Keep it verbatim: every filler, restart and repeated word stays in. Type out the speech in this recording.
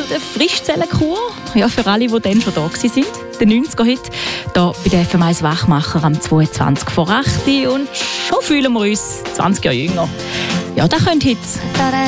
eine Frischzellenkur. Ja, für alle, die dann schon da waren. Der neunziger-Hit. Hier bei der F M eins Wachmacher am zweiundzwanzig vor acht. Und schon fühlen wir uns zwanzig Jahre jünger. Ja, das könnt jetzt.